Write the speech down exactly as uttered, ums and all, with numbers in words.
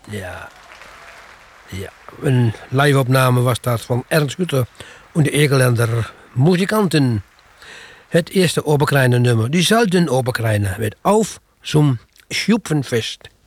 Ja. Ja. Een live-opname was dat van Ernst Güter en de Egeländer muzikanten. Het eerste Oberkreiner nummer. Die zouden Oberkreiner met Auf zum Schupfenfest.